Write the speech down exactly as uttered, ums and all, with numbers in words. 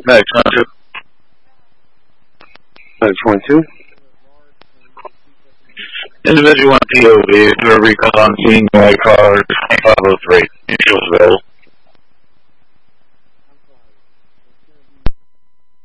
Next, twenty-two. Next, twenty-two. Individual on P O V, do a recall on scene, white car, twenty-five oh three. Mutual available.